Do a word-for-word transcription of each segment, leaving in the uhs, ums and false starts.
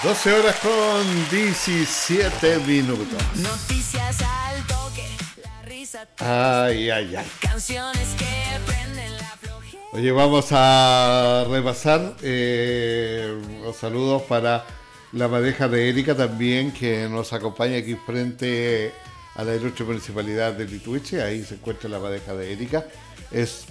doce horas con diecisiete minutos. Noticias al toque, la risa. Ay, ay, ay. Canciones que prenden la flojera. Oye, vamos a repasar eh, los saludos para la pareja de Erika también, que nos acompaña aquí frente a la ilustre municipalidad de Lituiche. Ahí se encuentra la pareja de Erika. Es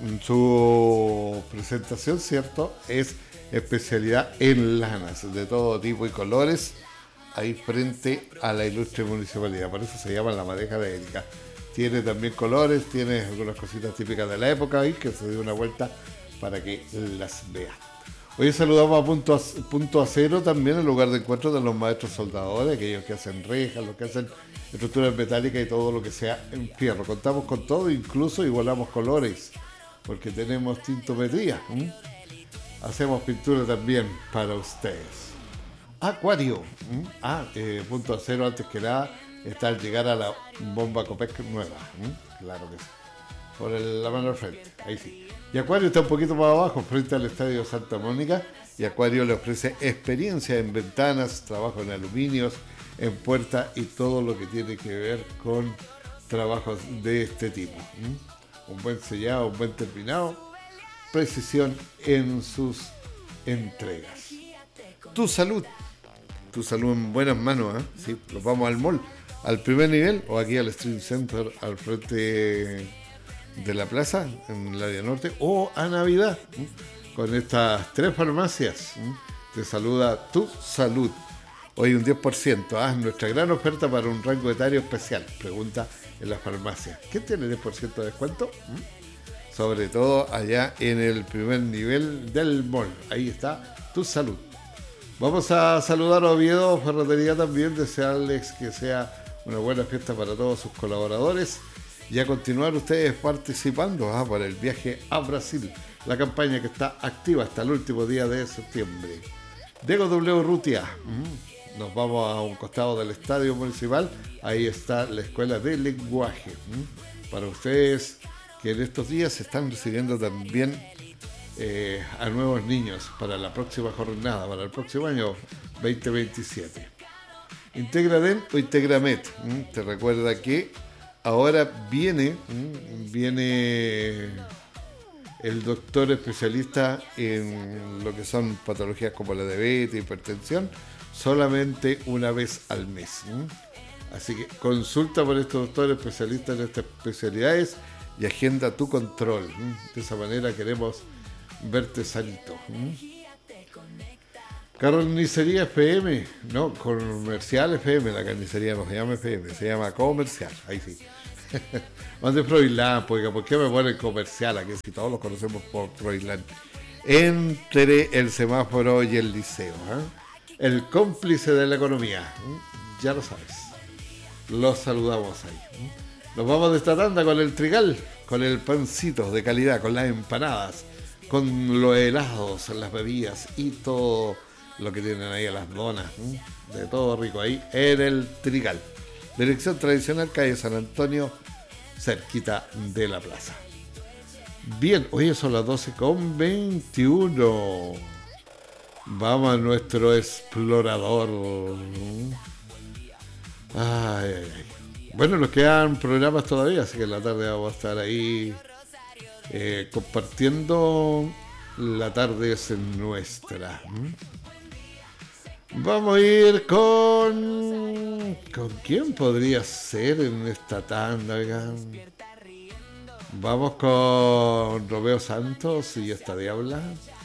su presentación, ¿cierto? Es especialidad en lanas de todo tipo y colores, ahí frente a la ilustre municipalidad. Por eso se llama la pareja de Erika. Tiene también colores, tiene algunas cositas típicas de la época ahí, que se dio una vuelta para que las vean. Hoy saludamos a Punto, Punto Acero, también el lugar de encuentro de los maestros soldadores, aquellos que hacen rejas, los que hacen estructuras metálicas y todo lo que sea en fierro. Contamos con todo, incluso igualamos colores, porque tenemos tintometría. ¿eh? Hacemos pintura también para ustedes. Acuario. ¿eh? Ah, eh, Punto Acero, antes que nada, está al llegar a la bomba Copec nueva. ¿eh? Claro que sí. Por el, la mano al frente, ahí sí. Y Acuario está un poquito más abajo, frente al Estadio Santa Mónica. Y Acuario le ofrece experiencia en ventanas, trabajo en aluminios, en puertas y todo lo que tiene que ver con trabajos de este tipo. ¿Mm? Un buen sellado, un buen terminado, precisión en sus entregas. Tu salud, tu salud en buenas manos. ¿eh? Sí, nos vamos al mall, al primer nivel o aquí al Stream Center, al frente de la plaza, en el área norte, o a Navidad, ¿eh? con estas tres farmacias. ¿eh? Te saluda Tu Salud. Hoy un diez por ciento, ah, nuestra gran oferta para un rango etario especial. Pregunta en la farmacia. ¿Quién tiene diez por ciento de descuento? ¿Mm? Sobre todo allá en el primer nivel del mall. Ahí está Tu Salud. Vamos a saludar a Oviedo Ferretería también, desearles que sea una buena fiesta para todos sus colaboradores y a continuar ustedes participando ah, para el viaje a Brasil. La campaña que está activa hasta el último día de septiembre. Diego W. Rutia. ¿Mm? Nos vamos a un costado del estadio municipal. Ahí está la escuela de lenguaje. ¿Mm? Para ustedes que en estos días se están recibiendo también eh, a nuevos niños para la próxima jornada, para el próximo año veinte veintisiete. Integraden o Integramed. ¿Mm? Te recuerda que ahora viene, ¿Mm? viene el doctor especialista en lo que son patologías como la diabetes, hipertensión, solamente una vez al mes. ¿eh? Así que consulta por estos doctores especialistas en estas especialidades y agenda tu control. ¿eh? De esa manera queremos verte sanito. ¿eh? Carnicería F M, no, comercial F M, la carnicería no se llama F M, se llama comercial, ahí sí. Más de Froilán, porque ¿por qué me ponen comercial aquí si todos los conocemos por Froilán? Entre el semáforo y el liceo, ¿eh? El cómplice de la economía, ¿eh? Ya lo sabes. Los saludamos ahí. ¿eh? Nos vamos de esta tanda con el trigal, con el pancito de calidad, con las empanadas, con los helados, las bebidas y todo lo que tienen ahí a las donas, ¿eh? De todo rico ahí en el trigal. Dirección tradicional, calle San Antonio, cerquita de la plaza. Bien, hoy son las doce con veintiuno. Vamos a nuestro explorador. Ay, ay, ay. Bueno, nos quedan programas todavía, así que en la tarde vamos a estar ahí eh, compartiendo. La tarde es nuestra. Vamos a ir con... ¿Con quién podría ser en esta tanda? Oigan. Vamos con Romeo Santos y esta diabla.